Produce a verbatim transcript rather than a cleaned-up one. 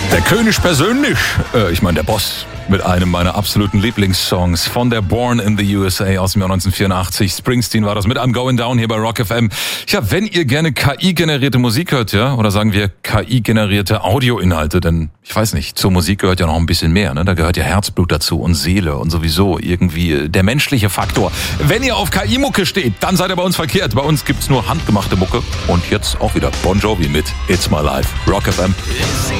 Der König persönlich, äh, ich meine der Boss, mit einem meiner absoluten Lieblingssongs von der Born in the U S A aus dem Jahr neunzehnhundertvierundachtzig. Springsteen war das mit I'm Going Down hier bei Rock F M. Ja, wenn ihr gerne K I-generierte Musik hört, ja, oder sagen wir K I-generierte Audioinhalte, denn ich weiß nicht, zur Musik gehört ja noch ein bisschen mehr, ne? Da gehört ja Herzblut dazu und Seele und sowieso irgendwie der menschliche Faktor. Wenn ihr auf K I-Mucke steht, dann seid ihr bei uns verkehrt. Bei uns gibt's nur handgemachte Mucke und jetzt auch wieder Bon Jovi mit It's My Life. Rock F M.